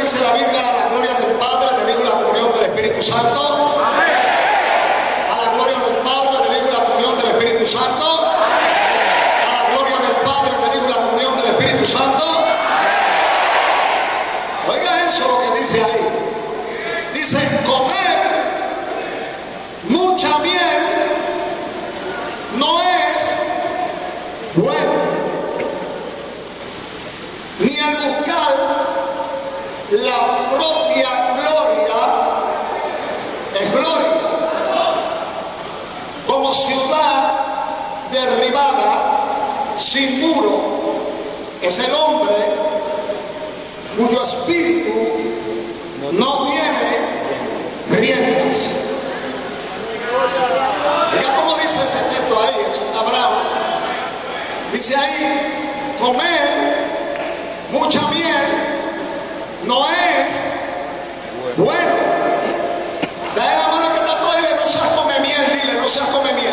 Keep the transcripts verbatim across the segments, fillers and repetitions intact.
dice la Biblia, a la gloria del Padre, del Hijo y la comunión del Espíritu Santo. A la gloria del Padre, del Hijo y la comunión del Espíritu Santo. A la gloria del Padre, del Hijo y la comunión del Espíritu Santo. Oiga eso lo que dice ahí. Dice, comer mucha miel no es bueno, ni el buscar la propia gloria es gloria. Como ciudad derribada sin muro es el hombre cuyo espíritu no tiene riendas. Mira cómo dice ese texto ahí, eso está bravo. Dice ahí, comer mucha miel no es bueno. Dale la mano que está todo y dile, no seas come miel, dile, no seas come miel.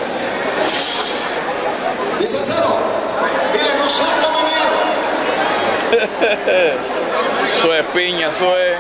Díceselo, dile, no seas come miel. Eso es piña, eso es.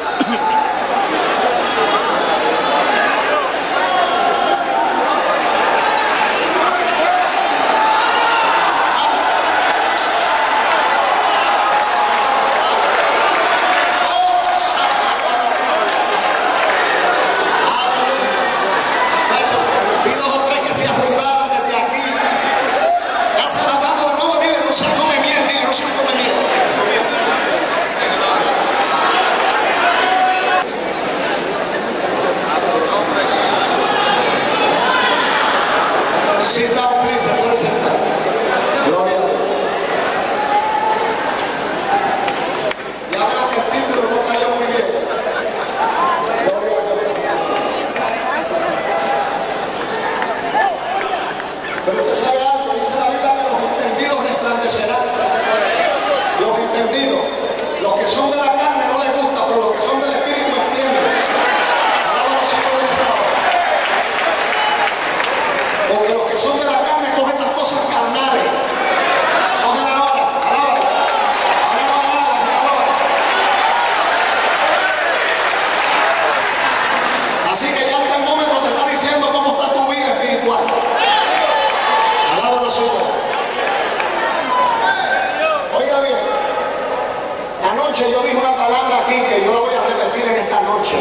Yo dije una palabra aquí que yo la voy a repetir en esta noche,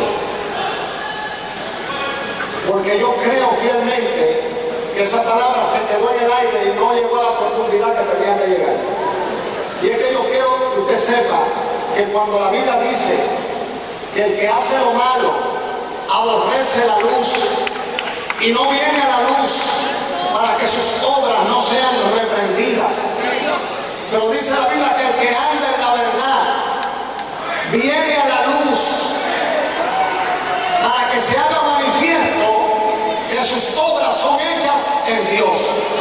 porque yo creo fielmente que esa palabra se quedó en el aire y no llegó a la profundidad que tenía que llegar. Y es que yo quiero que usted sepa que cuando la Biblia dice que el que hace lo malo aborrece la luz y no viene a la luz para que sus obras no sean reprendidas, pero dice la Biblia que el que anda en la verdad viene a la luz para que se haga manifiesto que sus obras son hechas en Dios.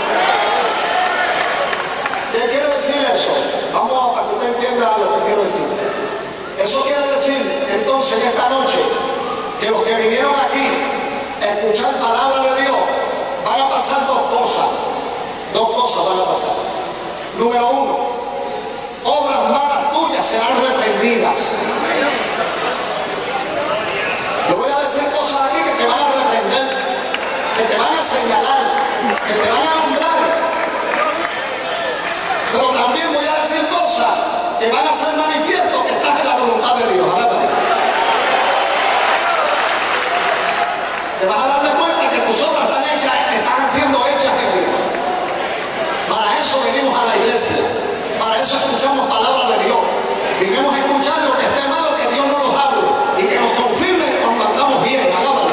¿Qué quiere decir eso? Vamos para que usted entienda lo que quiero decir. Eso quiere decir entonces esta noche que los que vinieron aquí a escuchar palabra de Dios van a pasar dos cosas. Dos cosas van a pasar. Número uno, obras malas tuyas serán reprendidas. Yo voy a decir cosas aquí que te van a reprender, que te van a señalar, que te van a nombrar. Pero también voy a decir cosas que van a hacer manifiesto que estás en la voluntad de Dios. Te vas a dar de cuenta que tus obras están hechas, están siendo hechas en Dios. Para eso venimos a la iglesia. Para eso escuchamos palabras de Dios. Vinimos a escuchar lo que esté malo, que Dios no nos hable y que nos confirme cuando andamos bien. Alábalo.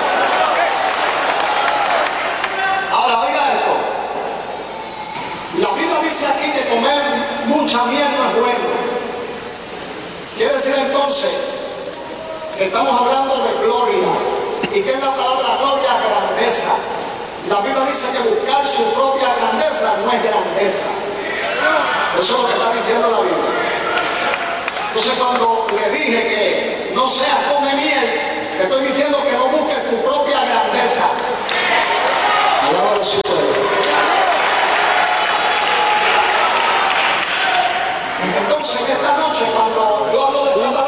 Ahora oiga esto. La Biblia dice aquí que comer mucha miel no es bueno. Quiere decir entonces que estamos hablando de gloria. ¿Y qué es la palabra gloria? Grandeza. La Biblia dice que buscar su propia grandeza no es grandeza. Eso es lo que está diciendo la Biblia. Entonces cuando le dije que no seas come miel, te estoy diciendo que no busques tu propia grandeza. Alaba su pueblo. Entonces esta noche cuando yo hablo de esta palabra,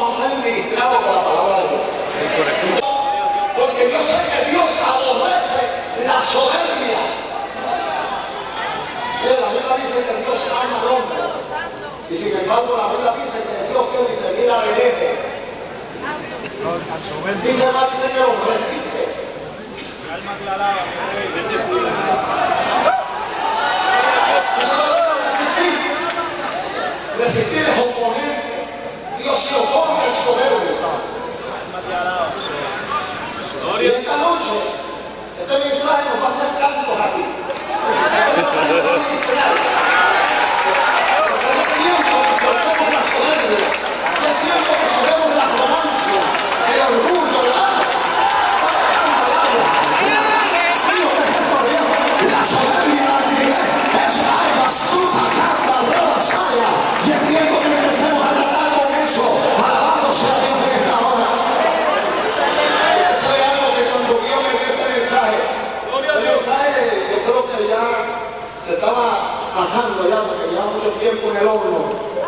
vamos a ser ministrados por la palabra de Dios. Porque yo sé que Dios aborrece la soberbia. Mira, la Biblia dice que Dios ama al hombre. Y sin embargo la Biblia dice que Dios que dice, mira al hereje. Dice, va, dice que lo resiste. ¿Tú sabes lo que es resistir? Resistir es oponerse. Dios se opone al soberbio. Y esta noche, este mensaje nos va a hacer cantos aquí. Este mensaje nos va a ministrar. Porque es tiempo que soltemos la soberbia. Es tiempo que soltemos la arrogancia, el orgullo, el alma. La soberbia, la altivez, es ay, basuta, canta, roba, saya. Y es tiempo que empecemos a tratar con eso. Alabado sea Dios en esta hora. Eso es algo que cuando Dios me dio este mensaje, este mensaje yo creo que ya se estaba pasando ya, porque lleva mucho tiempo en el horno.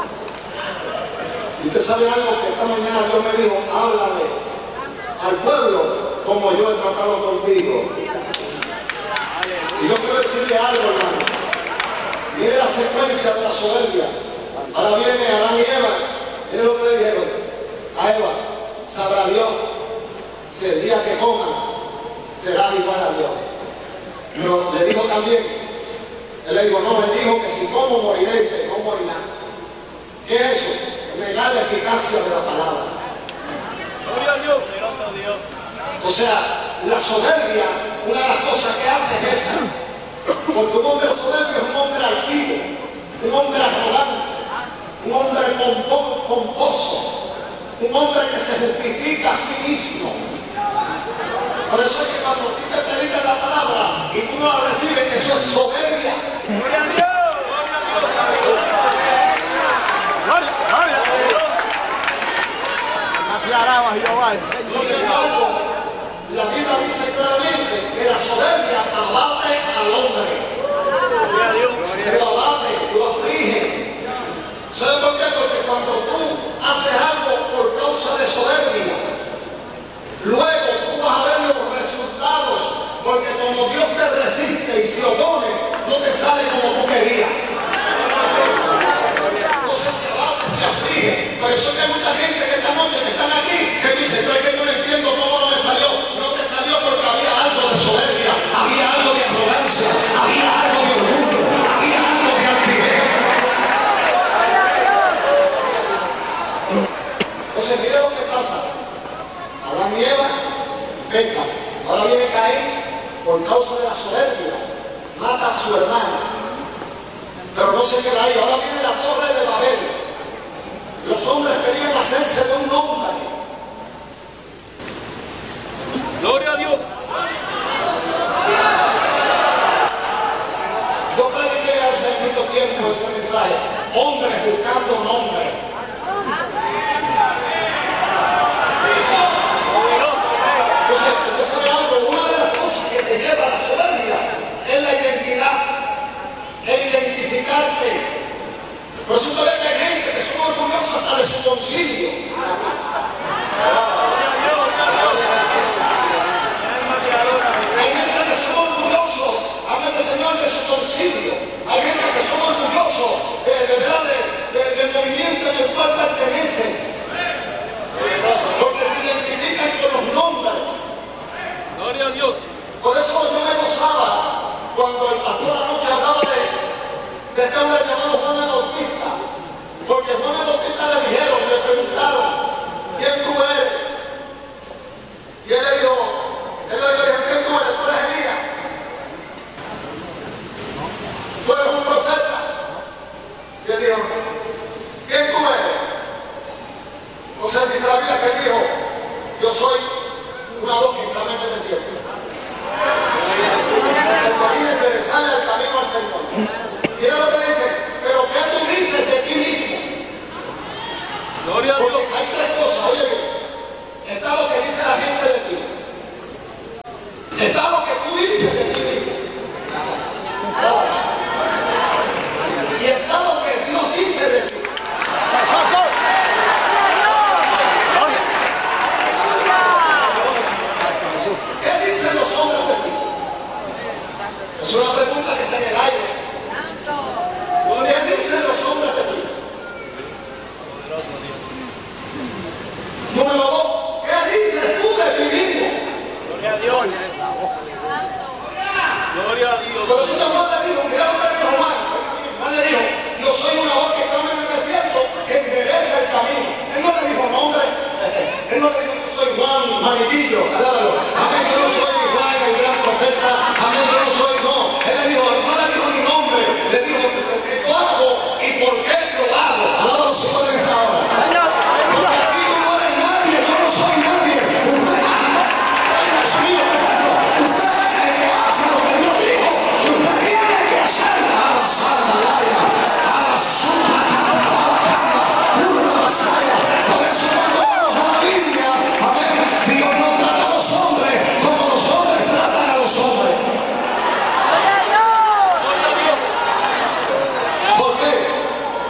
Y usted sabe algo que esta mañana Dios me dijo, háblale al pueblo como yo he tratado contigo. Y yo quiero decirle algo, hermano. Mire la secuencia de la soberbia. Ahora viene Adán y Eva. Mire lo que le dijeron a Eva. Sabrá Dios si el día que coman será igual a Dios. Pero le dijo también, él le dijo, no, él dijo que si como moriré, dice, no morirá. ¿Qué es eso? Negar la eficacia de la palabra. Gloria a Dios, gracias a Dios. O sea, la soberbia, una de las cosas que hace es esa. Porque un hombre soberbio es un hombre altivo, un hombre arrogante, un hombre pomposo, un hombre que se justifica a sí mismo. Por eso es que cuando tú te predicas la palabra y tú no la recibes, eso es soberbia. Gloria a Dios. Gloria, gloria a Dios. Aclaraba Jehová. Sin embargo, la Biblia dice claramente que la soberbia abate al hombre. Gloria a Dios. Lo abate, lo aflige. ¿Sabes por qué? Porque cuando tú haces algo por causa de soberbia, luego tú vas a ver los resultados, porque como Dios te resiste y se opone, no te sale como tú querías. Entonces te abate, te aflige. Por eso que hay mucha gente que esta noche que están aquí, que dice, pero es que yo no entiendo cómo no me salió. No te salió porque había algo de soberbia, había algo de arrogancia, había algo de orgullo, había algo de altivez. Entonces mire lo que pasa. Adán y Eva pecan. Ahora viene Caín por causa de la soberbia. Mata a su hermano. Pero no se queda ahí. Ahora viene la torre de Babel. Los hombres querían hacerse de un hombre. Gloria a Dios. Yo prediqué hace mucho tiempo ese mensaje. Hombres buscando nombres. Entonces, usted sabe algo, una de las cosas que te lleva a la soberbia es la identidad, el identificarte. Por eso usted ve que hay gente que son orgullosos hasta de su concilio. Hay gente que son orgullosos, amén, Señor, de su concilio. Hay gente que son orgullosos de, de verdad de, de, del movimiento en el cual pertenecen. Porque se identifican con los nombres. Gloria a Dios. Por eso yo me gozaba cuando el pastor anoche hablaba de, de este hombre llamado Juan el Bautista. Porque Juan el Bautista le dijeron, le preguntaron, ¿quién tú eres? Y él le dijo, él le dijo, ¿quién tú eres? ¿Tú eres Elías? ¿Tú eres un profeta? Y él dijo, ¿quién tú eres? Entonces dice la Biblia que él dijo, yo soy una voz que clama en el desierto. El camino interesante al camino al Señor. Mira lo que le dice, pero ¿qué tú dices de ti mismo? Gloria a Dios. Porque hay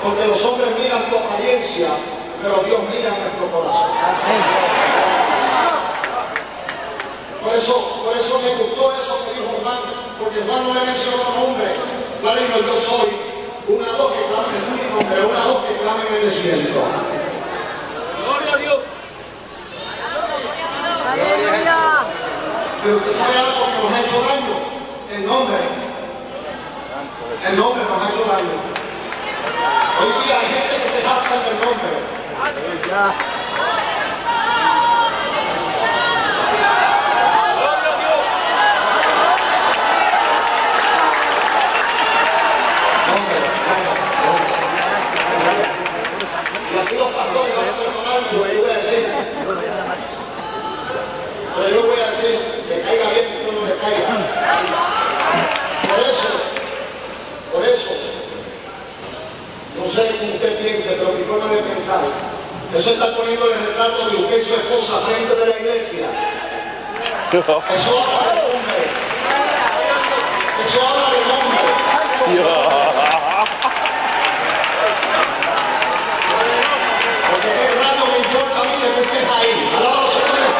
Porque los hombres miran tu apariencia, pero Dios mira nuestro corazón. Por eso, por eso me gustó eso que dijo Juan, porque Juan no le mencionó nombre. No le dijo yo soy una voz que clama, ese es mi nombre, una voz que clama en el desierto. Gloria a Dios. Pero usted sabe algo que nos ha hecho daño, el nombre. El nombre nos ha hecho daño. Hoy día hay gente que se jacta del nombre. Nombre, nombre. Y aquí los pastores van a perdonarme lo que yo voy a decir. Pero yo voy a decir, que caiga bien, que no le caiga. Por eso, por eso, no sé cómo usted piense, pero mi forma de pensar, eso está poniendo el retrato de usted y su esposa frente de la iglesia. Eso habla del hombre. Eso habla del hombre. Porque qué rato me importa a mí que estés ahí. Alaba los ojos de Dios.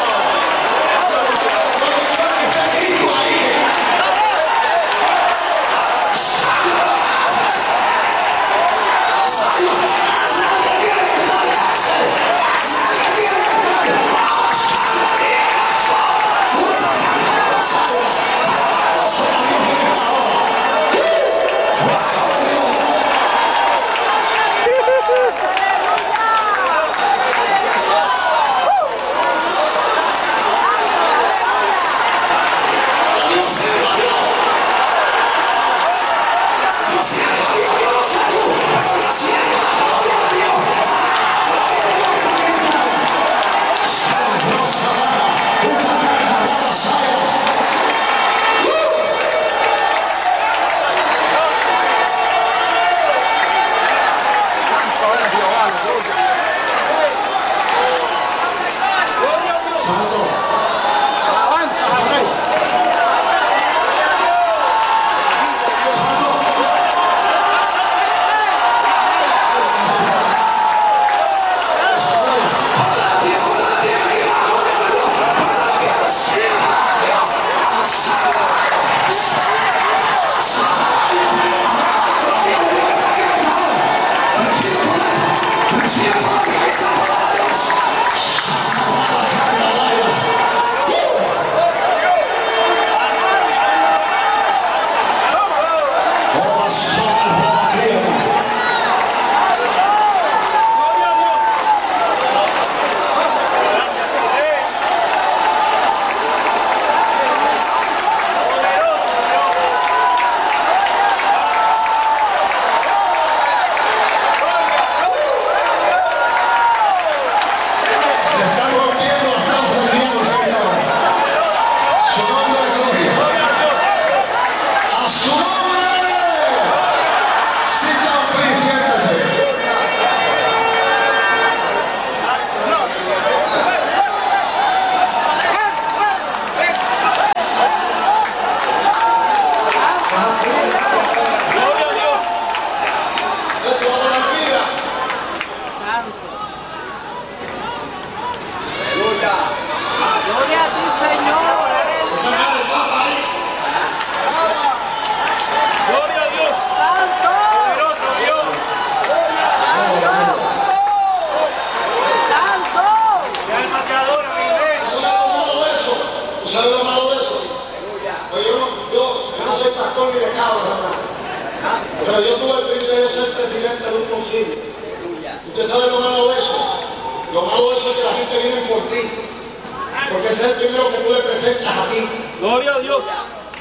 Pero yo tuve el privilegio de ser presidente de un concilio. ¿Usted sabe lo malo de eso? Lo malo de eso es que la gente viene por ti. Porque ese es el primero que tú le presentas a ti. Gloria a Dios.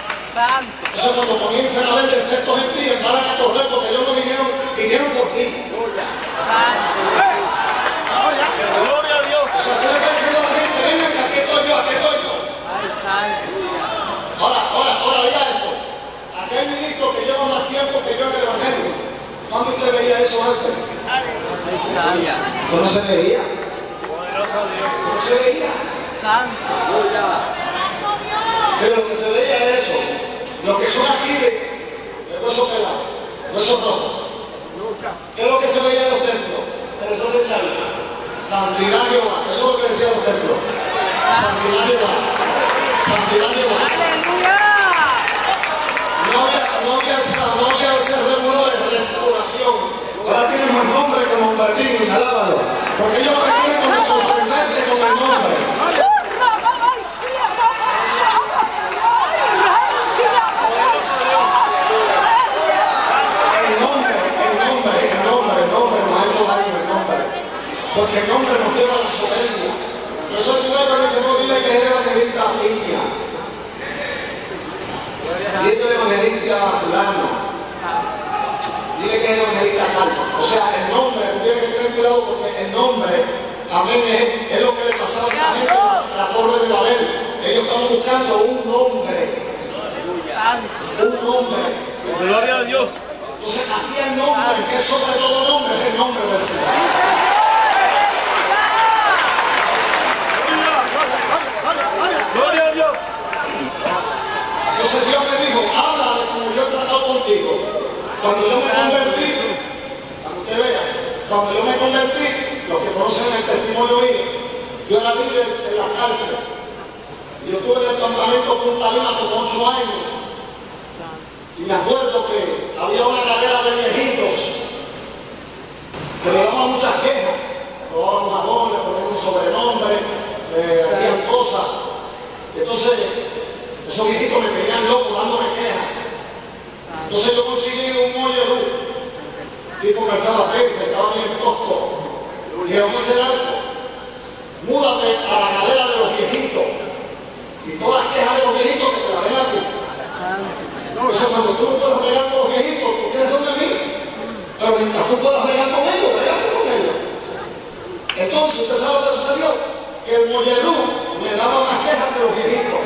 Entonces cuando comienzan a ver defectos en ti, van a correr porque ellos no vinieron, vinieron por ti. Gloria a Dios. O sea, tú le estás diciendo a la gente, vengan que aquí estoy yo, aquí estoy yo. Ahora, ahora, ahora, oiga esto. Aquel ministro que lleva más tiempo que yo en el Evangelio, ¿cuándo usted veía eso antes? Eso no se veía. Poderoso Dios. Eso no se veía. Pero lo que se veía es eso. Los que son aquí de, de hueso pelado, hueso rojo. ¿Qué es lo que se veía en los templos? Santidad a Jehová. Eso es lo que decían los templos. Santidad a Jehová. Santidad a Jehová. No había, no había, no había ese revuelo de restauración. Ahora tiene más nombre que Nombratín, alábalo. Porque ellos me tienen como sorprendente con el nombre. El nombre, el nombre, el nombre, el nombre nos ha hecho daño, el nombre. Porque el nombre nos lleva a la soberbia. Yo soy tu que dice, no, dile que es el evangelista Piña. Dile que el evangelista fulano. Dile que es el evangelista tal. O sea, el nombre, tú tienes que tener cuidado porque el nombre, amén, es, es lo que le pasaba a la gente en la, la torre de Babel. Ellos estaban buscando un nombre. Un nombre. Gloria a Dios. Entonces, aquí el nombre, que es sobre todo nombre, es el nombre del Señor. Gloria a Dios. Entonces Dios me dijo, háblale como yo he tratado contigo. Cuando yo me convertí, para que usted vea, cuando yo me convertí, los que conocen el testimonio mío, yo era líder en la cárcel. Yo estuve en el campamento Punta Lima como ocho años. Y me acuerdo que había una galera de viejitos que le daban muchas quejas. Le robaban jabón, le ponían un sobrenombre, le hacían cosas. Entonces, esos viejitos me tenían loco dándome quejas. Entonces yo conseguí un mollero, tipo calzada pensa, estaba bien tosco. Dijeron, ¿qué será algo? Múdate a la galera de los viejitos. Y todas las quejas de los viejitos que te la den a ti. Entonces cuando tú no puedes regar con los viejitos, tú tienes donde mí. Pero mientras tú puedas regar con ellos, regate con ellos. Entonces, ¿usted sabe lo que sucedió? Que el mollerú me daba más quejas que los viejitos.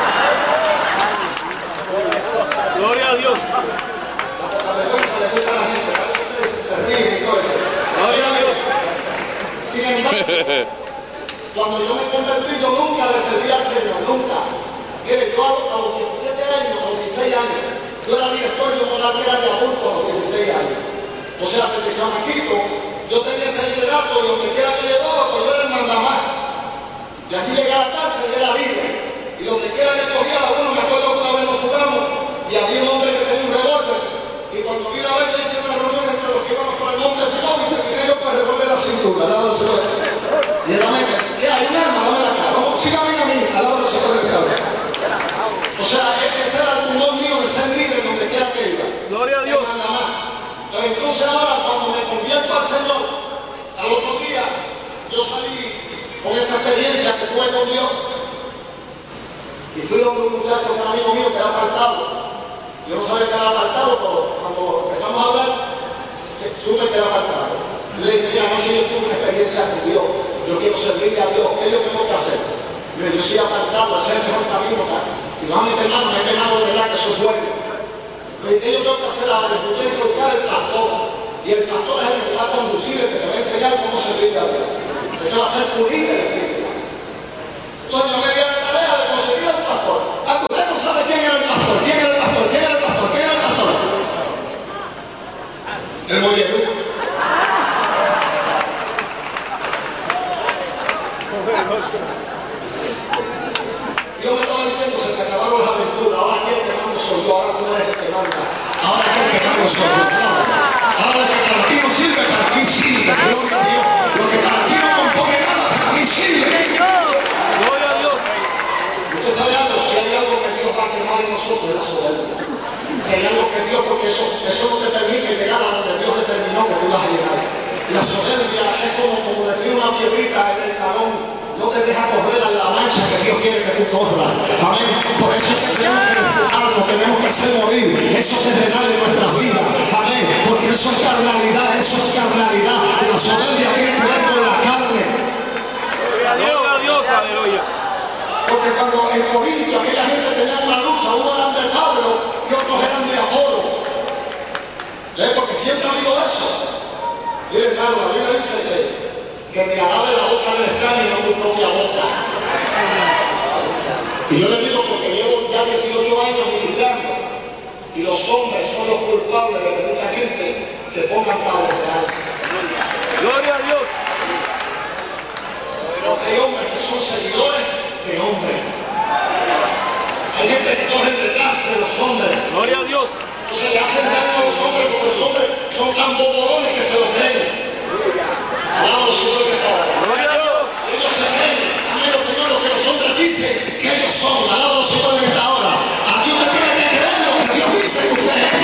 Gloria a Dios. La, la vergüenza le gusta a la gente, para eso ustedes se ríen y todo eso. Gloria a Dios. Sin embargo, cuando yo me convertí, yo nunca le serví al Señor, nunca. Mire, yo a los diecisiete años, a los dieciséis años, yo era director de una carrera de adultos a los dieciséis años. O sea, desde chamaquito, yo tenía ese liderato y donde quiera que llevaba, pues yo era el mandamás. Y aquí llegué a la cárcel y era líder. Y donde quiera que cogía la uno, me acuerdo que una vez nos fugamos y había un hombre que tenía un revólver. Y cuando vine a ver, yo hice una reunión entre los que íbamos por el monte Fugón y terminé yo para revolver la cintura, alaba al Señor. Y él me dijo, ¿qué hay un arma? Dame la cara. Vamos, sígame a mí, alaba al Señor del Señor. O sea, ese era el pulmón mío de ser líder donde quiera que iba. Gloria a Dios. Pero entonces ahora, cuando me convierto al Señor, al otro día, yo salí con esa experiencia que tuve con Dios. Y fui donde un muchacho que era amigo mío, que era apartado. Yo no sabía que era apartado, pero cuando empezamos a hablar, supe que era apartado. Le dije, mira, anoche yo tuve una experiencia con Dios. Yo quiero servirle a Dios. ¿Qué yo tengo que hacer? Le dije, yo soy apartado, ese es el mejor camino. Si no vas a meter mano, mete mano de verdad, que eso es bueno. Le dije, ¿qué yo tengo que hacer ahora? Tú tienes que buscar el pastor. Y el pastor es el que te va a conducir, el que te va a enseñar cómo servirle a Dios. Ese va a ser tu líder espiritual. Entonces yo me di la tarea de conseguir al pastor. Ah, usted no sabe quién era el pastor, quién era el pastor, quién era el pastor, quién era el pastor. El mollerú. Dios me estaba diciendo, se te acabaron las aventuras, ahora aquí el que mando soy yo, ahora tú eres el que manda. Ahora aquí el que mando soy yo. Ahora lo que para ti no sirve, para ti sirve. Gloria a Dios. Lo que para ti no compone nada, para mí sirve. Gloria a Dios. Usted sabe algo, si hay algo que Dios va a quemar en nosotros es la soberbia. Si hay algo que Dios, porque eso, eso no te permite llegar a donde Dios determinó que tú vas a llegar. La soberbia es como, como decir una piedrita en el talón. No te deja correr a la mancha que Dios quiere que tú corras. Amén. Por eso es que tenemos que despojarnos, tenemos que hacer morir eso terrenal en nuestras vidas. Amén. Porque eso es carnalidad, eso es carnalidad. La soberbia tiene que ver con la carne. Gloria a Dios, aleluya. Porque cuando en Corinto aquella gente tenía una lucha, unos eran de Pablo y otros eran de Apolo. ¿Eh? Porque siempre ha habido eso. Mire, hermano, la Biblia dice que que me alabe la boca del extraño y no tu propia boca. Y yo le digo porque llevo ya dieciocho años ministrando y los hombres son los culpables de que mucha gente se pongan para orar. Gloria a Dios. Porque hay hombres que son seguidores de hombres. Hay gente que corre detrás de los hombres. Gloria a Dios. Entonces le hacen daño a los hombres porque los hombres son tan bobolones que se lo creen. Alaba los hijos de Jehová. Gloria a Dios. Ellos se creen, amén, Señor, lo que los hombres dicen que ellos son. Alaba los hijos de esta hora. Aquí usted tiene que creer lo que Dios dice que usted es.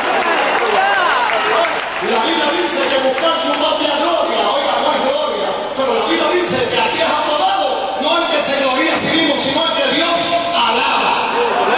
La Biblia dice que buscar su propia gloria, oiga, no es gloria, pero la Biblia dice que aquí es aprobado, no el que se gloria a sí mismo, sino el que Dios alaba.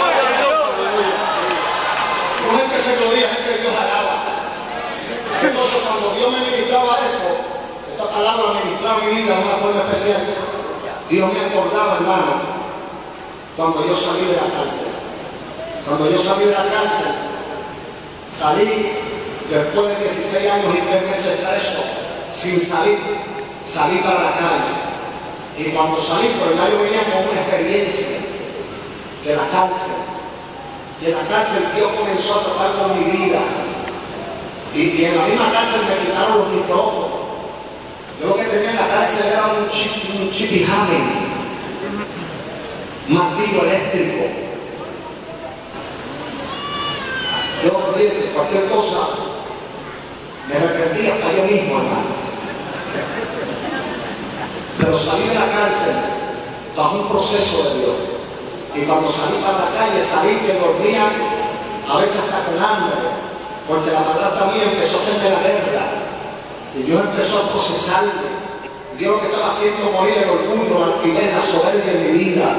No es el que se gloria, es el que Dios alaba. Entonces cuando Dios me ministraba esto, esta palabra ministraba mi vida de una forma especial, Dios me acordaba, hermano, cuando yo salí de la cárcel. Cuando yo salí de la cárcel, salí después de dieciséis años y tres meses preso, sin salir, salí para la calle. Y cuando salí, por el yo venía con una experiencia de la cárcel. Y en la cárcel Dios comenzó a tratar con mi vida. Y, y en la misma cárcel me quitaron los micrófonos. Yo lo que tenía en la cárcel era un, chip, un chipijame, martillo eléctrico. Yo, fíjense, cualquier cosa me arrepentí hasta yo mismo, hermano. Pero salí de la cárcel bajo un proceso de Dios. Y cuando salí para la calle, salí que dormía a veces hasta con hambre, porque la madrastra mía empezó a hacerme la guerra. Y Dios empezó a procesarme. Dios lo que estaba haciendo morir el orgullo, la altivez, la soberbia en mi vida.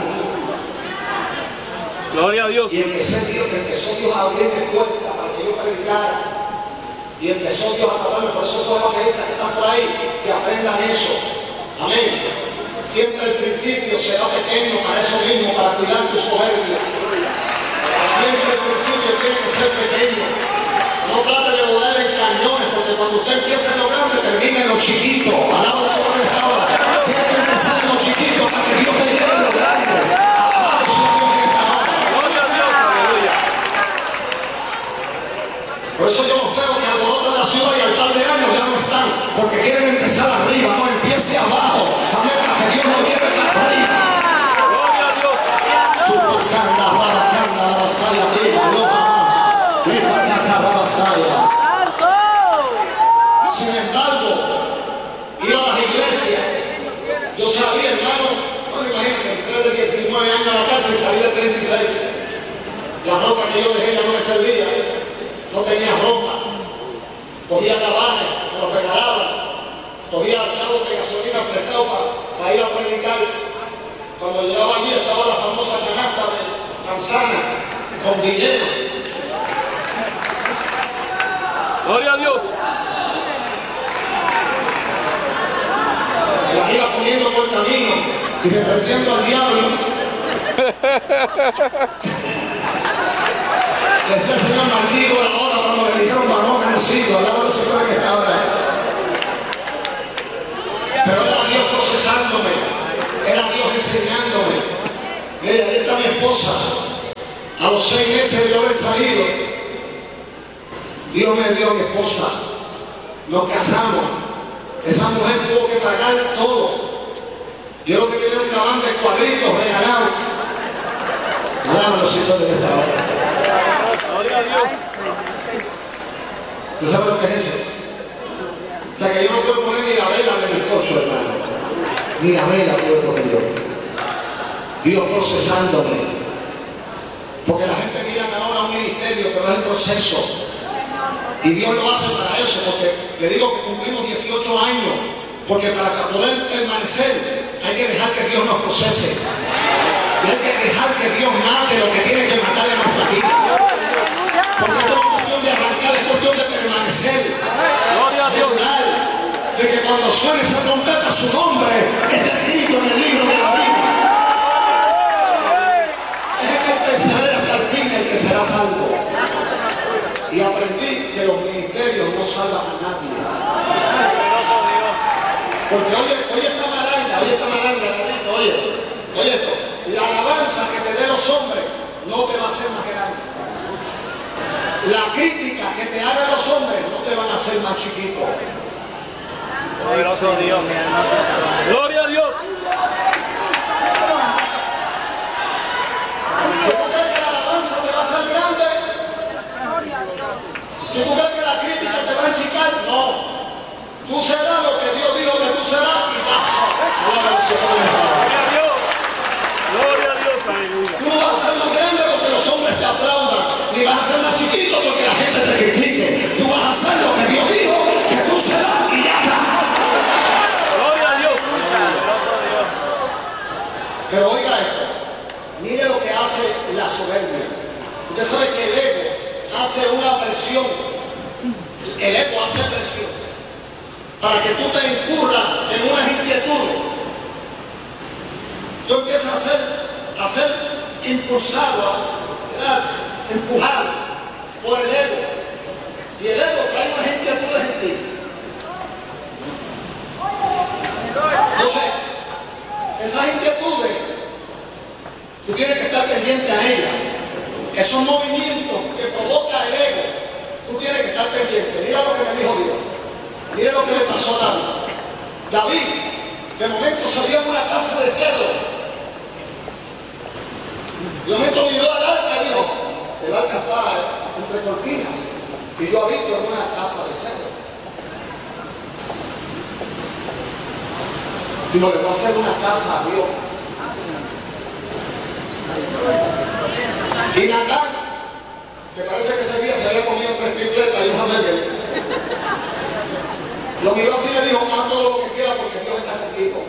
Gloria a Dios. Y empecé Dios, empezó Dios a abrirme puertas para que yo predicara. Y empezó Dios a tratarme, por eso esos evangelistas que están por ahí, que aprendan eso. Amén. Siempre el principio será pequeño para eso mismo, para cuidar tu soberbia. Siempre el principio tiene que ser pequeño. No trate de volar en cañones, porque cuando usted empieza en lo grande, termina en lo chiquito. Alaba los ojos de esta hora. Tiene que empezar en lo chiquito para que Dios te lleve en lo grande. Alaba los ojos de esta hora. Gloria a Dios. Aleluya. Por eso yo los veo que alborotan la ciudad y al par de años ya no están, porque quieren empezar arriba, no empiece abajo. Amén, para que Dios nos lleve para arriba. Gloria a Dios. Supercanda, rabacanda, la vasalla, tira, no baja. Lepacata, rabasaya. Sin embargo, ir a las iglesias, yo sabía, hermano, bueno, imagínate, entré de diecinueve años a la casa y salí de treinta y seis. La ropa que yo dejé ya no me servía. No tenía ropa, cogía cabanes, me los regalaban, cogía chavos de gasolina prestado para, para ir a predicar. Cuando llegaba allí estaba la famosa canasta de manzana con dinero. Gloria a Dios. Y las iba poniendo por camino y reprendiendo al diablo. Le decía el Señor, maldigo la hora cuando le dijeron varón nacido, alaba los señores que está ahora. Pero era Dios procesándome, era Dios enseñándome. Mira, ahí está mi esposa. A los seis meses de yo haber salido, Dios me dio a mi esposa. Nos casamos. Esa mujer tuvo que pagar todo. Yo lo que quería era un cabán de cuadritos regalado. Alaba los hijos de esta hora. Gloria a Dios. ¿Usted sabe lo que es eso? O sea que yo no puedo poner ni la vela de mi coche, hermano. Ni la vela puedo poner yo. Dios procesándome. Porque la gente mira ahora un ministerio, pero es el proceso. Y Dios lo hace para eso, porque le digo que cumplimos dieciocho años. Porque para poder permanecer hay que dejar que Dios nos procese. Y hay que dejar que Dios mate lo que tiene que matar en nuestra vida. Porque no es cuestión de arrancar, es cuestión de permanecer. Gloria a Dios. De que cuando suene esa trompeta, su nombre es escrito en el libro de la Biblia. Es el que persevera hasta el fin, el que será salvo. Y aprendí que los ministerios no salvan a nadie. Porque oye, oye esta malanga, oye esta malanga, David, oye, oye esto. La alabanza que te den los hombres no te va a hacer más grande. La crítica que te hagan los hombres no te van a hacer más chiquito. Poderoso Dios. Gloria a Dios. Si tú crees que la alabanza te va a hacer grande, si tú crees que la crítica te va a achicar, no. Tú serás lo que Dios dijo que tú serás y basta. Gloria a Dios. Gloria a Dios. Aleluya. Tú no vas a ser más grande porque los hombres te aplaudan, ni vas a ser más chiquito porque la gente te critique. Tú vas a hacer lo que Dios dijo que tú serás y ya está. Gloria a Dios. Pero oiga esto, mire lo que hace la soberbia. Usted sabe que el ego hace una presión, el ego hace presión para que tú te incurras en unas inquietudes. Tú empiezas a ser, a ser impulsado, ¿verdad? Empujado por el ego. Y el ego trae unas inquietudes en ti. Entonces, esas inquietudes, tú tienes que estar pendiente a ellas. Esos movimientos que provoca el ego, tú tienes que estar pendiente. Mira lo que me dijo Dios. Mira lo que le pasó a David. David, de momento salió en una casa de cedro. De momento miró al arca y dijo, el arca está entre cortinas y yo habito en una casa de cedro. Dijo, le voy a hacer una casa a Dios. Y Natán, que parece que ese día se había comido tres tripletas y un hamburger, lo miró así y le dijo, haz todo lo que quieras porque Dios está contigo.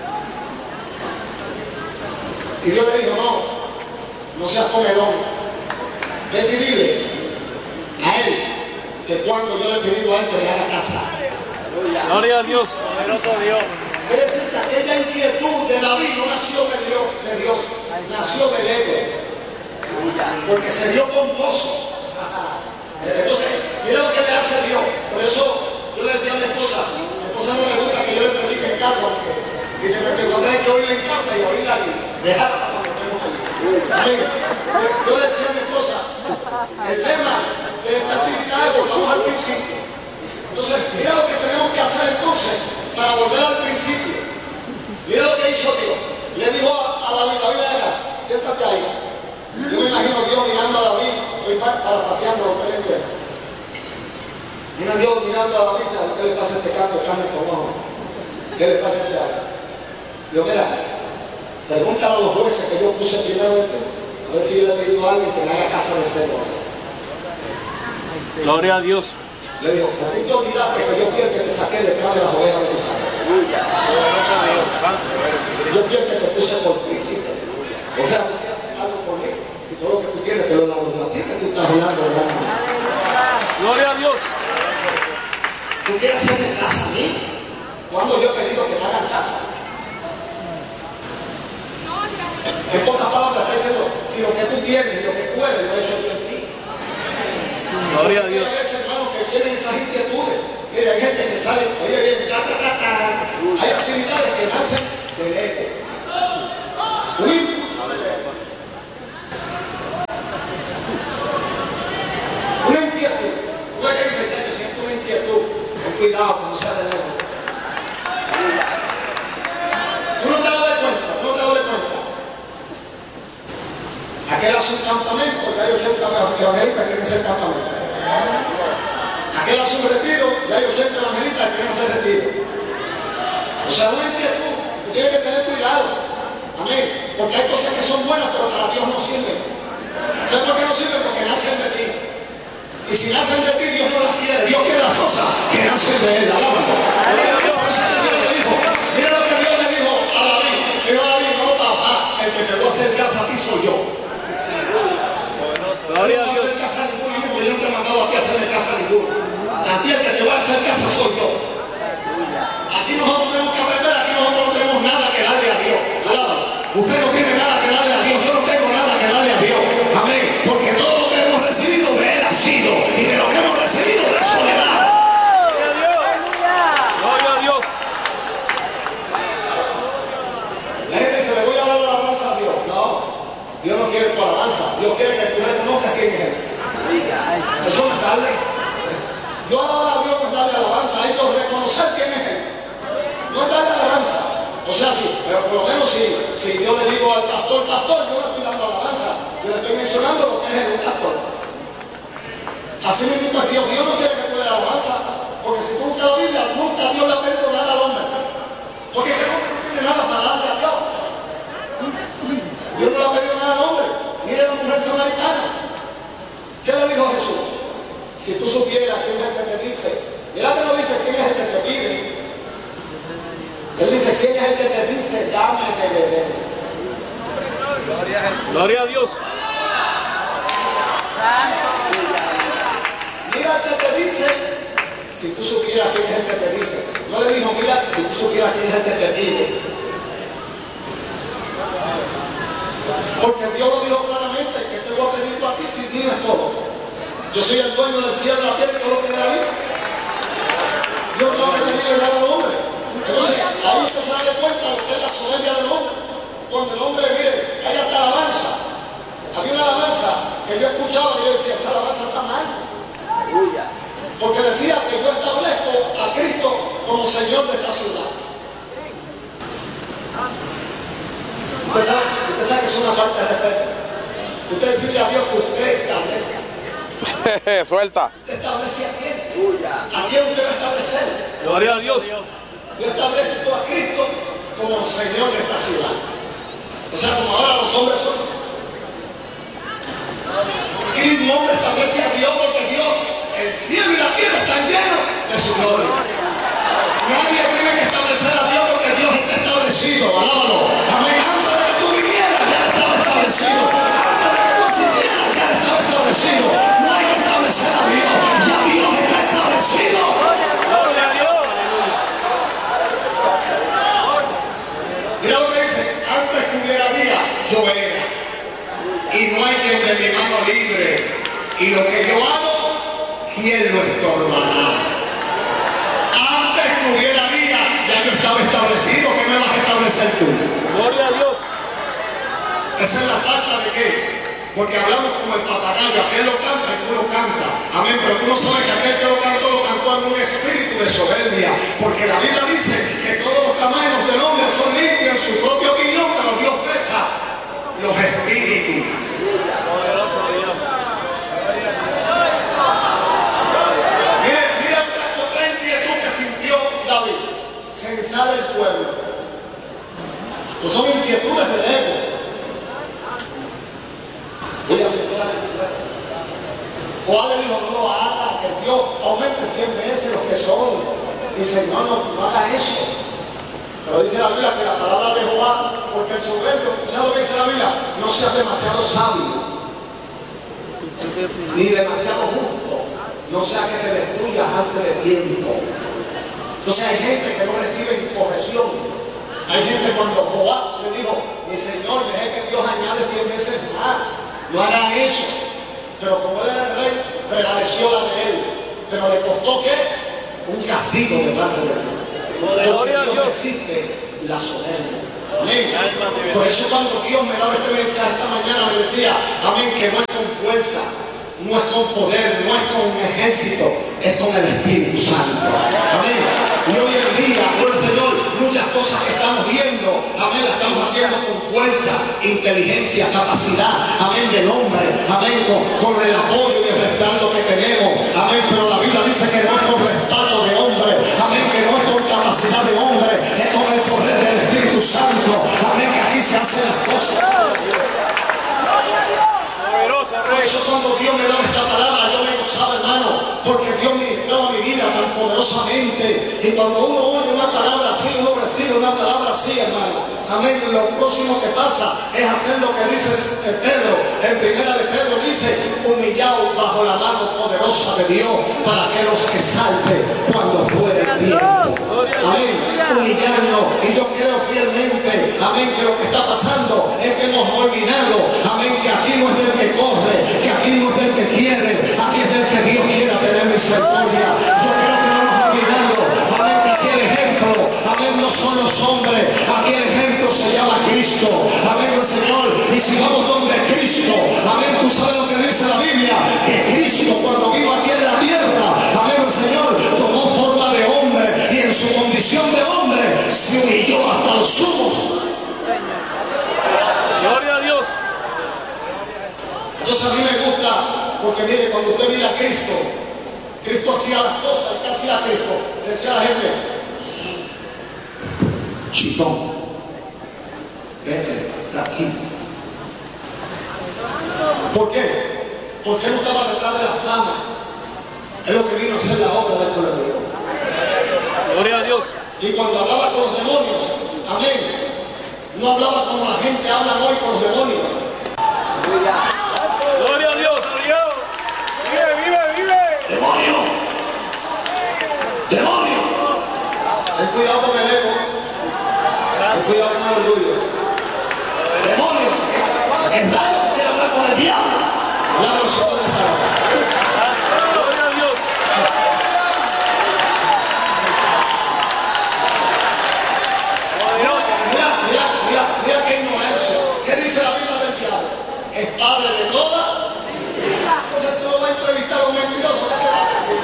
Y Dios le dijo, no, no seas comelón. Vete y dile a él que cuando yo le he pedido a él que me haga casa. Gloria a Dios. Poderoso Dios. Quiere decir que aquella inquietud de David no nació de Dios, de Dios, nació del ego. Porque se dio pomposo. Entonces, mira lo que le hace Dios. Por eso yo le decía a mi esposa, a mi esposa no le gusta que yo le predique en casa, porque dice que cuando hay que oírla en casa y oírla aquí, dejarla para cuando estemos allí. Amén. Yo le decía a mi esposa, el lema de esta actividad es volvamos al principio. Entonces, mira lo que tenemos que hacer entonces para volver al principio. Mira lo que hizo Dios. Le dijo a David, David, venga, siéntate ahí. Yo me imagino a Dios mirando a David, estoy parapaseando lo que le quiera. Mira a Dios mirando a David, ¿qué le pasa a este canto de carne con ojo? ¿Qué le pasa a este agua? Dios, mira, pregúntale a los jueces que yo puse primero de ti, a ver si yo le he pedido a alguien que me haga casa de cedro. Gloria a Dios. Le dijo, ¿por qué te olvidaste que yo fui el que te saqué detrás de las ovejas de tu casa? Poderoso Dios. Santo. Yo fui el que te puse por príncipe. O sea, tú quieres hacer algo por mí. Si todo lo que tú tienes te lo he dado a ti, que tú estás hablando de algo. Gloria a Dios. ¿Tú quieres hacerme casa a mí? ¿Cuándo yo he pedido que me hagan casa? En pocas palabras está diciendo, si lo que tú tienes, lo que tú eres, lo he hecho yo en ti. Gloria a Dios. Hay veces, hermano, que tienen esas inquietudes. Mira, hay gente que sale, oye bien, ta, ta, ta, ta. Hay actividades que nacen del ego. Un impulso del ego. Una inquietud. ¿Tú ves que dice que yo siento una inquietud? Ten cuidado que no sea del ego. Tú no te das de cuenta, tú no te das de cuenta. Aquel hace un campamento, que hay ochenta evangelistas que quieren hacer campamento. Aquel hace un retiro, y hay ochenta evangelistas que quieren hacer retiro. O sea, una inquietud, tú tienes que tener cuidado. Amén. Porque hay cosas que son buenas, pero para Dios no sirven. ¿Sabes por qué no sirven? Porque nacen de ti. Y si nacen de ti, Dios no las quiere. Dios quiere las cosas que nacen de Él. Alábalo. Por eso que Dios le dijo, mira lo que Dios le dijo a David. Le dijo a David, no papá, el que te va a hacer casa a ti soy yo. Gloria a No Dios. hacer casa a ninguna, porque yo no te he mandado a ti a hacerle casa a ninguna. A ti el que te va a hacer casa soy yo. Aquí nosotros tenemos que aprender, aquí nosotros no tenemos nada que darle a Dios. Alábalo. Usted no tiene nada que darle a Dios, yo no tengo nada que darle a Dios. Amén. Porque todo lo que hemos recibido de Él ha sido, y de lo que hemos recibido de soledad. Gloria a Dios. La gente dice, le voy a dar la alabanza a Dios. No, Dios no quiere tu alabanza, Dios quiere que tú reconozcas quién es Él. Eso pastor, pastor, yo no estoy dando alabanza, yo le estoy mencionando lo que es el pastor. Así me dijo Dios, Dios no quiere que tú le des alabanza, porque si tú buscas la Biblia, nunca Dios le ha pedido nada al hombre, porque el hombre no tiene nada para darle a Dios. Dios no le ha pedido nada al hombre. Mire la mujer samaritana, ¿qué le dijo Jesús? Si tú supieras quién es el que te dice, mira que no dice quién es el que te pide, él dice quién es el que te dice, dame de beber. Gloria a Dios. Mira el que te dice, si tú supieras quién es el que te dice. No le dijo, mira, si tú supieras quién es el que te pide. Porque Dios lo dijo claramente, que te voy a pedir tú a ti si tienes todo. Yo soy el dueño del cielo, de la tierra y todo lo que me da vida. Yo no tengo que pedirle nada al hombre. Entonces, ahí usted se da cuenta de lo que es la soberbia del hombre. Cuando el hombre, mire, hay hasta alabanza. Había una alabanza que yo escuchaba y yo decía, esa alabanza está mal. Porque decía que yo establezco a Cristo como Señor de esta ciudad. Usted sabe, usted sabe que es una falta de respeto. Usted decirle a Dios que usted establece. Suelta. Usted establece a quién. ¿A quién usted va a establecer? Gloria a Dios. Yo establezco a Cristo como Señor de esta ciudad. O sea, como ahora los hombres son. Y ningún hombre establece a Dios porque Dios, el cielo y la tierra están llenos de su gloria. Nadie tiene que establecer a Dios porque Dios está establecido. Alábalo. Amén. Antes de que tú vinieras ya estaba establecido. Antes de que tú existieras ya estaba establecido. No hay que establecer a Dios. Ya Dios está establecido. Gloria a Dios. Mira lo que dice. Antes que hubiera vida, yo era. Y no hay quien de mi mano libre. Y lo que yo hago, ¿quién lo estorbará? Antes que hubiera vida, ya yo estaba establecido. ¿Qué me vas a establecer tú? Gloria a Dios. Esa es la falta de qué. Porque hablamos como el papagayo, aquel lo canta y tú lo canta. Amén, pero tú no sabes que aquel que lo cantó, lo cantó en un espíritu de soberbia. Porque la Biblia dice que todos los tamaños del hombre son limpios en su propia opinión, pero Dios pesa los espíritus. Poderoso Dios. Mire, mire otra, otra inquietud que sintió David. Censar el pueblo. Estas son inquietudes del ego. Voy a censar el pueblo. Juan le dijo, no lo haga, que Dios aumente cien veces los que son. Dice, no, no, no haga eso. Pero dice la Biblia que la palabra de Jehová, porque el soberbio, ¿sabes lo que dice la Biblia? No seas demasiado sabio, ni demasiado justo, no sea que te destruyas antes de tiempo. Entonces hay gente que no recibe corrección. Hay gente cuando Jehová le dijo, mi Señor, deje que Dios añade cien veces más. No haga eso. Pero como él era el rey, prevaleció la de él. Pero le costó ¿qué? Un castigo de parte de Dios. Porque Dios resiste la soberbia. Amén. Por eso cuando Dios me daba este mensaje esta mañana me decía, amén, que no es con fuerza, no es con poder, no es con un ejército, es con el Espíritu Santo. Amén. Y hoy en día, por el Señor, muchas cosas que estamos viendo, amén, las estamos haciendo con fuerza, inteligencia, capacidad, amén, de nombre, amén, con, con el apoyo y el respaldo que tenemos, amén, pero la Biblia dice que no es con respaldo de hombre, amén, que no es con capacidad de hombre, es con el poder del Espíritu Santo, amén, que aquí se hacen las cosas. Por eso cuando Dios me daba esta palabra yo me gozaba, hermano, porque Dios ministraba mi vida tan poderosamente. Y cuando uno oye una palabra así, uno recibe una palabra así, hermano, amén, lo próximo que pasa es hacer lo que dice Pedro. En primera de Pedro dice, humillaos bajo la mano poderosa de Dios para que los exalte cuando fuere el tiempo. Amén, humillarnos. Y yo creo fielmente, amén, que lo que está pasando es que hemos olvidado, amén, que aquí no es del que corre, que aquí no es del que quiere, aquí es del que Dios quiera tener misericordia. Yo creo que no hemos olvidado, amén, que aquí el ejemplo, amén, no son los hombres, aquí el ejemplo se llama Cristo, amén, el Señor. Y si vamos donde Cristo, amén, tú sabes lo que dice la Biblia, que Cristo cuando vino aquí en la tierra, amén, el Señor tomó forma de hombre y en su condición de hombre se humilló hasta los sumos. Gloria gusta, porque mire, cuando usted mira a Cristo, Cristo hacía las cosas. ¿Qué hacía Cristo? Le decía a la gente, chitón, vete, tranquilo. ¿Por qué? Porque él no estaba detrás de la fama. Es lo que vino a hacer la obra del Cordero. Gloria a Dios. Y cuando hablaba con los demonios, amén, no hablaba como la gente habla hoy con los demonios. Gloria a Dios. Vive, vive, vive. ¡Demonio! ¡Demonio! Ten cuidado con el ego. Ten cuidado con el orgullo. ¡Demonio! Es raro que quiera hablar con el diablo. Habla de los ojos de esta hora. Gloria a Dios. Mira, mira, mira, mira qué ignorancia. ¿Qué dice la Biblia del diablo? Es padre de toda. Entonces tú no vas a entrevistar a un mentiroso. ¿Qué te va a decir?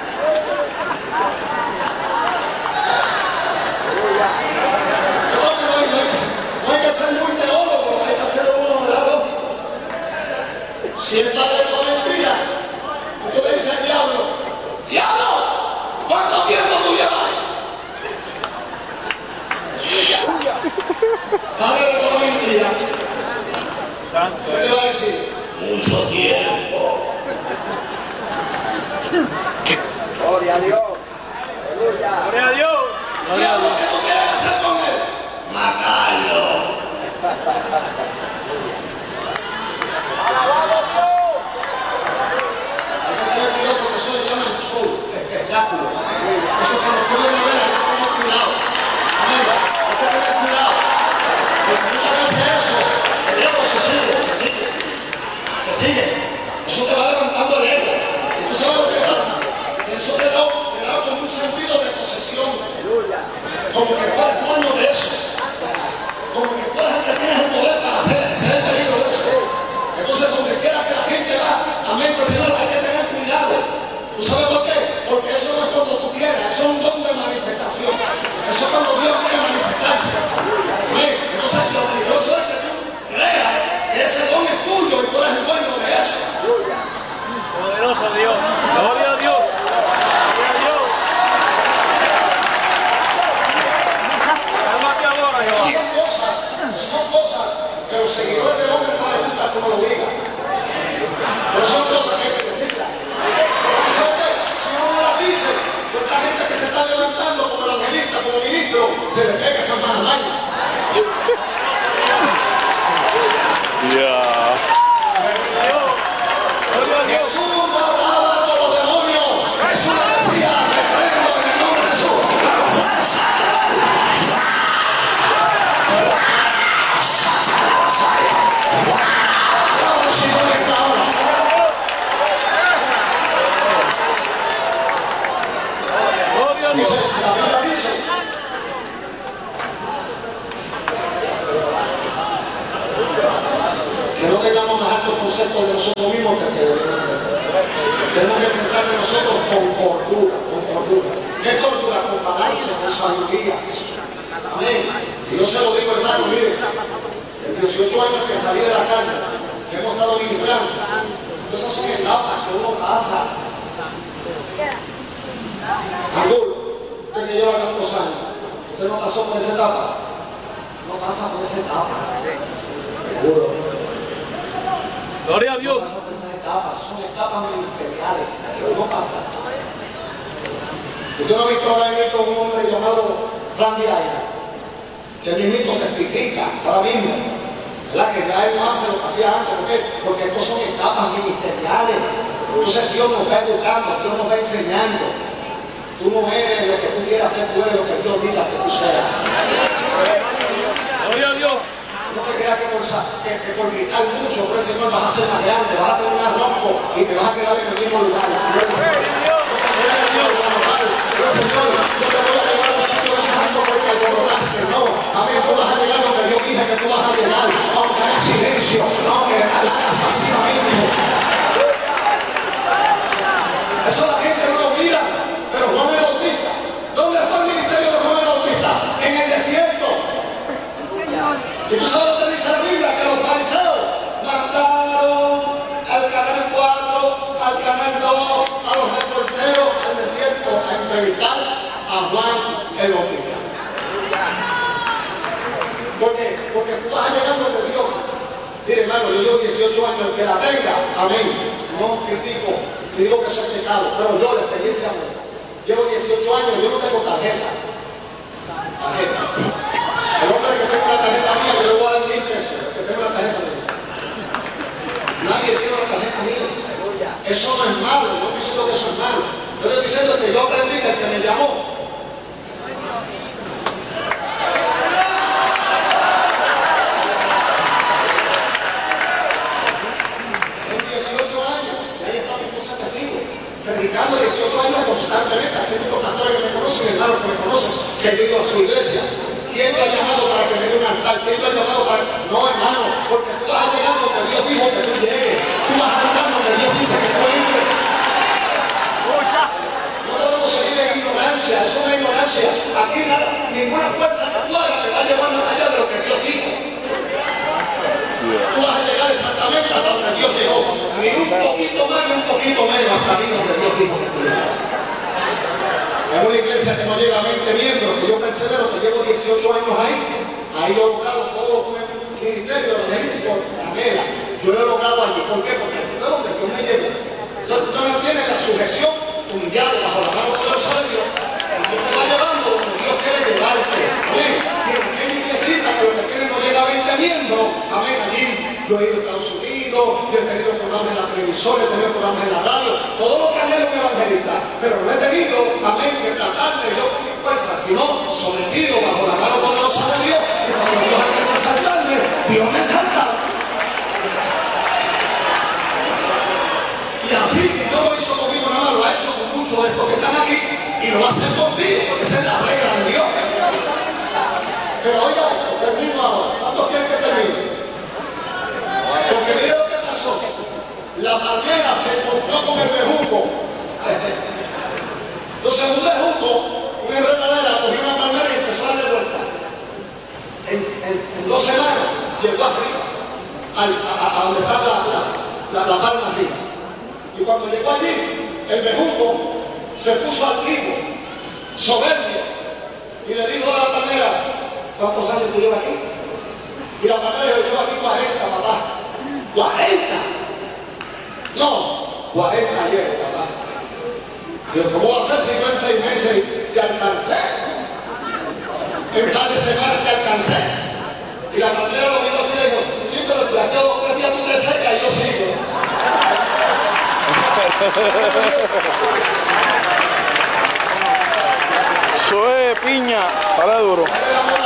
Yo creo que no hay, no hay, no hay que ser muy teólogo, hay que hacer uno de la lógica. Si el padre no mentira, usted le dice al diablo, diablo, ¿cuánto tiempo tú llevas? Padre de toda mentira. ¿Qué te va a decir? Mucho tiempo. Gloria a Dios. Aleluya. Gloria a Dios. Diablo, ¿qué tú quieres hacer con él? Matarlo. Hay que tener cuidado porque eso le llaman show, espectáculo. Eso cuando tú vienes a ver hay que tener cuidado. Amén. Hay que tener cuidado. Porque muchas veces eso, el ego se sigue, se sigue. Se sigue. Eso te va levantando el ego. Y tú sabes lo que pasa. Que eso te da, te da como un sentido de posesión. Como que tú eres dueño de eso. Como que tú eres el que tienes el poder para hacer, ser el peligro de eso. Entonces, donde quiera que la gente va, amén, pues Señor, hay que tener cuidado. ¿Tú sabes por qué? Porque eso no es cuando tú quieras, eso es un don de manifestación. Eso es cuando Dios quiere manifestarse. Amén. Entonces, lo peligroso es que tú creas que ese don es tuyo y tú eres el dueño de eso. Poderoso Dios. Gloria a Dios. Gloria a Dios. Cálmate ahora, Esas Jehová. son cosas, esas son cosas que los seguidores del hombre no les gusta como lo digan. Pero son cosas que hay que decirlas. Pero tú sabes qué, si uno no las dice, pues la gente que se está levantando como evangelista, como ministro, se le pega esa mano al año. Yeah. Gloria a Dios. Jesús no hablaba con los demonios. Jesús le decía, reprendo en el nombre de Jesús. Pero fuerza. Saca la vasalla. Alaba al Señor en esta hora. Gloria a Dios. Dice, la Biblia dice que no tengamos más altos conceptos de nosotros mismos que que debemos tener. Tenemos que pensar de nosotros con cordura, con cordura. ¿Qué cordura? Con balance, con sabiduría. Amén. Y yo se lo digo, hermano, mire, en dieciocho años que salí de la cárcel, que hemos estado ministrando, esas son etapas que uno pasa. Angulo, usted que lleva tantos años, usted no pasó por esa etapa. No pasa por esa etapa. Seguro. Gloria a Dios. No pasa por esas etapas, son etapas ministeriales que uno pasa. Usted no ha visto ahora mismo un hombre llamado Randy Ayala, que el mismo testifica ahora mismo, ¿verdad? Que ya él no hace lo que hacía antes. ¿Por qué? Porque estos son etapas ministeriales. Entonces Dios nos va educando, Dios nos va enseñando. Tú no eres lo que tú quieras ser, tú eres lo que Dios diga que tú seas. Gloria a Dios. No te creas que por, que, que por gritar mucho, por el Señor vas a ser más grande, vas a terminar ronco y te vas a quedar en el mismo lugar. No te creas que Dios lo va a notar. Pero Señor, yo te voy a llevar a un sitio más alto porque alborotaste. No, amén, tú vas a llegar donde Dios dice que tú vas a llegar, aunque hagas silencio, aunque hagas pasivamente. Eso la gente no lo mira, pero Juan el Bautista, ¿dónde fue el ministerio de Juan el Bautista? En el desierto. Y tú sabes lo que dice la Biblia, que los fariseos mandaron al canal a Juan el Bautista. ¿Por qué? Porque tú vas a llegar donde Dios. Mire, hermano, yo llevo dieciocho años, que la tenga, amén. No critico, ni digo que soy pecado, pero yo la experiencia mía. Llevo dieciocho años, yo no tengo tarjeta. Tarjeta. El hombre que tenga una tarjeta mía, yo le voy a dar mil pesos, que tenga una tarjeta mía. Nadie tiene una tarjeta mía. Eso no es malo, no estoy diciendo que eso es malo. Yo estoy diciendo que yo aprendí que el que me llamó. En dieciocho años, y ahí está mi esposa testigo, predicando dieciocho años constantemente. Aquí hay muchos pastores que me conocen, hermanos que me conocen, que he ido a su iglesia. ¿Quién te ha llamado para que me dé un altar? ¿Quién te ha llamado para...? No, hermano, porque tú vas a llegar donde Dios dijo que tú llegues. Tú vas a llegar donde Dios dice que tú entres. No podemos seguir en ignorancia, es una ignorancia. Aquí nada, ninguna fuerza que tú hagas te va a llevar más allá de lo que Dios dijo. Tú vas a llegar exactamente hasta donde Dios llegó. Ni un poquito más ni un poquito menos hasta ahí donde Dios dijo que tú llegas. En una iglesia que no llega a veinte miembros, que yo persevero, que llevo dieciocho años ahí, ahí yo he logrado todo el ministerio evangelístico de manera. Yo lo he logrado allí. ¿Por qué? Porque es donde Dios me lleva. Entonces tú me tienes la sujeción, humillado bajo la mano poderosa de Dios, y Dios te va llevando donde Dios quiere llevarte. Amén. Y en aquella iglesita que lo que tiene no llega a veinte miembros, amén, allí yo he ido a Estados Unidos, yo he tenido programas en la televisión, he tenido programas en la radio, todo lo que anhelo un evangelista, pero no he tenido, amén, que tratar de yo con mi fuerza, sino sometido bajo la mano poderosa de Dios, y cuando Dios ha querido saltarme, Dios me salta. Y así, no lo hizo conmigo nada más, lo ha hecho con muchos de estos que están aquí, y lo va a hacer contigo, porque esa es la regla de Dios. Pero oiga esto, termino ahora. ¿Cuántos quieren que termine? Porque mire lo que pasó. La palmera se encontró con el bejuco. Entonces un bejuco, una enredadera, cogió una palmera y empezó a darle vuelta. En, en, en dos semanas llegó arriba, al, a, a donde está la, la, la, la palma arriba. Y cuando llegó allí, el bejuco se puso altivo, soberbio, y le dijo a la palmera: ¿cuántos años tú llevas aquí? Y la palmera dijo: llevo aquí cuarenta, papá. ¿cuarenta? No, cuarenta llevo, papá. Digo, ¿cómo va a ser si yo en seis meses te alcancé? En par de semanas te alcancé. Y la palmera lo miró así y le dijo: sí, pero de aquí a dos o tres días tú te secas y yo sigo. Soy piña, sale duro. O sea,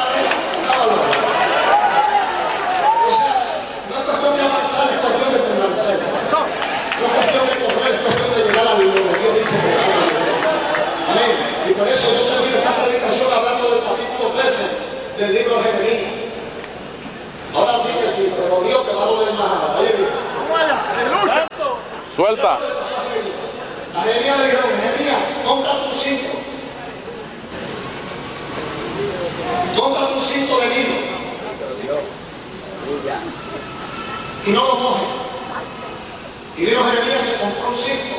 no es cuestión de avanzar, es cuestión de permanecer. No es cuestión de correr, es cuestión de llegar a lo que Dios dice que nosotros lleguemos. Amén. Y por eso yo termino esta predicación hablando del capítulo trece del libro de Jeremías. Ahora sí que si te dolió, te va a doler más. Oye bien. Suelta. A Jeremías le dijeron: Jeremías, compra tu cinto. Compra un cinto de lino y no lo moje. Y vino Jeremías, se compró un cinto.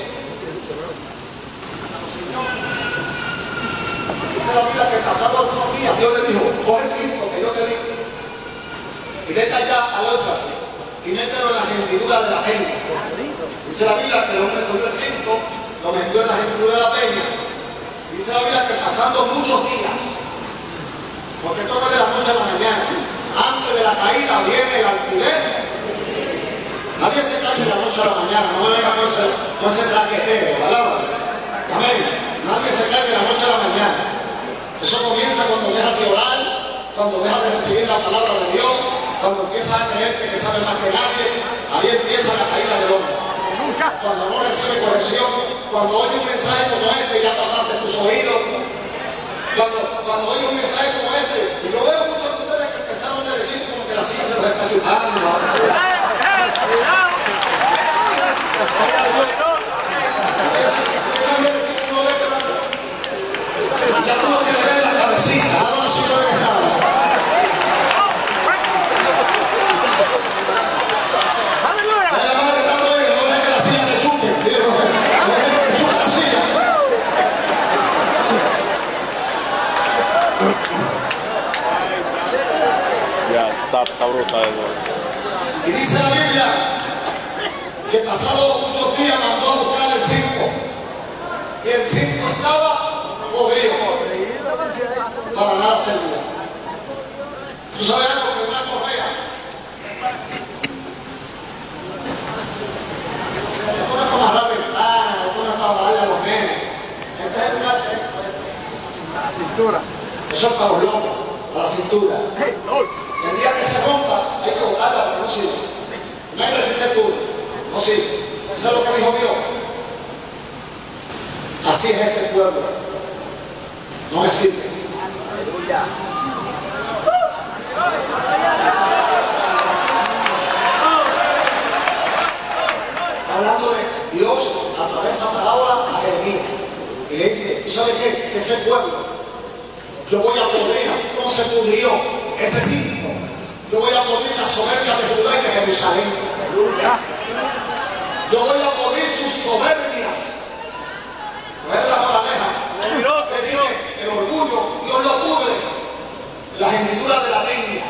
Dice la Biblia que pasado algunos días Dios le dijo: coge el cinto que yo te di y vete allá al Éufrates y mételo en la hendidura de la peña. Dice la Biblia que el hombre cogió el cinto, lo metió en la hendidura de la peña. Dice la Biblia que pasando muchos días, porque esto no es de la noche a la mañana, antes de la caída viene el alquiler. Nadie se cae de la noche a la mañana, no me venga con ese, con ese traqueteo, ¿verdad? Amén. Nadie se cae de la noche a la mañana. Eso comienza cuando dejas de orar, cuando dejas de recibir la palabra de Dios, cuando empiezas a creerte que sabes más que nadie, ahí empieza la caída del hombre. Cuando no recibe corrección, cuando oye un mensaje como este y ya tapaste tus oídos, Cuando, cuando oye un mensaje como este, y yo veo muchos de ustedes que empezaron derechito como que la silla se los está chupando. Empiezan derechito, no ve que ya tuvo que le ver la cabecita, ahora sí lo ven nada. La llamada que está todavía, no dejen que la silla te chupe, no dejen que te chupe la silla. Está, está brutal eso. Y dice la Biblia que pasado muchos días mandó a buscar el cinto. Y el cinto estaba podrido. Para nada servía. ¿Tú sabes algo? Que una correa. Esto no es para amarrar ventanas, esto no es para darle a los nenes. Esta es una... La cintura. Eso es para los lomos, para la cintura. El día que se rompa, hay que botarla, pero no sirve. No hay recesitud, no sirve. ¿Eso es lo que dijo Dios? Así es este pueblo. No me sirve. Aleluya. Está hablando de Dios a través de esa parábola a Jeremías. Y le dice, ¿tú sabes qué? Que ese pueblo, yo voy a podrir, así como se pudrió ese cinto, yo voy a podrir la soberbia de Judá y de Jerusalén. Yo voy a podrir sus soberbias. No es la moraleja. Es decir, que el orgullo, Dios lo pudre. Las hendiduras de la peña.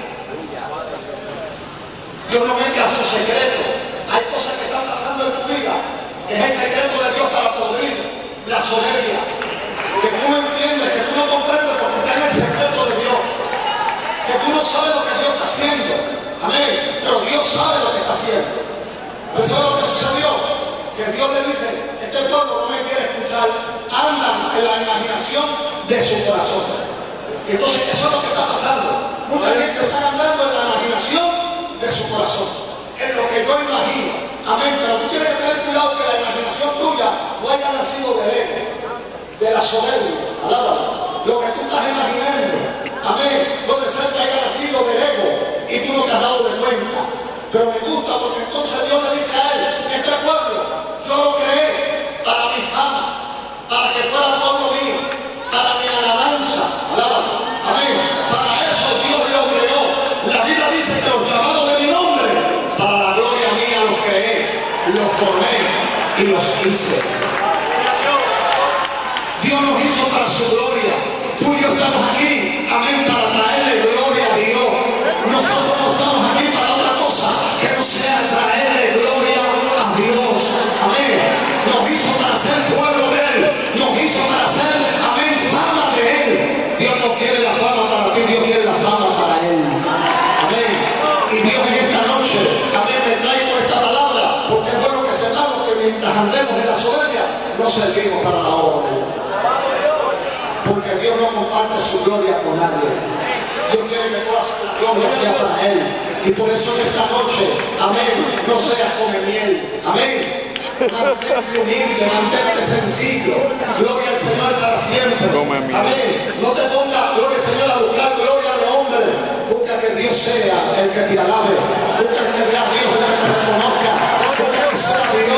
Dios no mete a su secreto. Hay cosas que están pasando en tu vida, que es el secreto de Dios para podrir la soberbia. Que tú no entiendes, que tú no comprendes porque está en el secreto de Dios. Que tú no sabes lo que Dios está haciendo. Amén. Pero Dios sabe lo que está haciendo. ¿Eso es lo que sucedió? Que Dios le dice, este pueblo no me quiere escuchar, andan en la imaginación de su corazón. Y entonces eso es lo que está pasando. Mucha gente está andando en la imaginación de su corazón. En lo que yo imagino. Amén. Pero tú tienes que tener cuidado que la imaginación tuya no haya nacido del ego, de la soberbia. Alábalo. Lo que tú estás imaginando. Amén. Puede ser que haya nacido del ego y tú no te has dado de cuenta. Pero me gusta porque entonces Dios le dice a él, este pueblo, yo lo creé para mi fama, para que fuera pueblo mío, para mi alabanza. Alábalo. Amén. Para eso Dios lo creó. La Biblia dice que los llamados de mi nombre, para la gloria mía los creé, los formé y los hice. Dios nos hizo para su gloria. Tú y yo estamos aquí, amén, para traerle gloria a Dios. Nosotros no estamos aquí para otra cosa que no sea traerle gloria a Dios. Amén. Nos hizo para ser pueblo de Él. Nos hizo para ser, amén, fama de Él. Dios no quiere la fama para ti, Dios quiere la fama para Él. Amén. Y Dios en esta noche, amén, me traigo esta palabra porque es bueno que sepamos que mientras andemos en la soberbia, no servimos para la obra de Dios. Porque Dios no comparte su gloria con nadie. Dios quiere que toda la gloria sea para Él. Y por eso en esta noche, amén, no seas come miel. Amén. Mantente humilde, mantente sencillo. Gloria al Señor para siempre. Amén. No te pongas, gloria al Señor, a buscar gloria de hombre. Busca que Dios sea el que te alabe. Busca que vea a Dios